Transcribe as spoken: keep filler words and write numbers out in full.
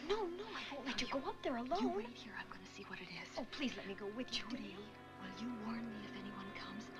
No, no, I won't let you go up there alone. You wait here. I'm going to see what it is. Oh, please let me go with you, Judy, Dave. will you warn me if anyone comes?